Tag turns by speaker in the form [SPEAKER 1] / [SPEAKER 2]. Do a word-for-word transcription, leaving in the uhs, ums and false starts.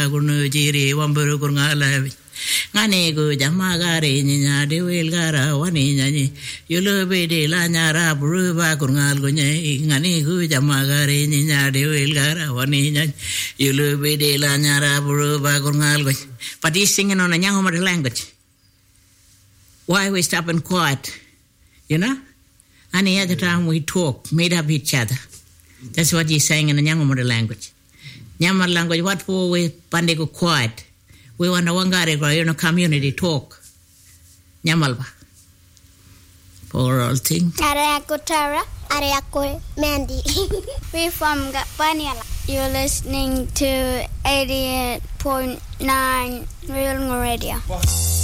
[SPEAKER 1] gunu jiri wamburu kurngala ngani gu jamagare nya de welgara wani nyani yulube de la nyara buruba kurungal gunye ngani gu jamagare nya de welgara wani nyani yulube de la nyara buruba kurungal gunye. But he's singing on a Nyangomar language. Why we stop and quiet, you know? Any other time we talk, made up each other. That's what he's saying in the Nyangomar language. Nyamar language, what for we pandego quiet? We want a wangare, you know, community talk. Nyamalba. For all things.
[SPEAKER 2] Ariako Tara, Ariako Mandy. We're from Gapaniala. You're listening to eighty-eight point nine Real Radio.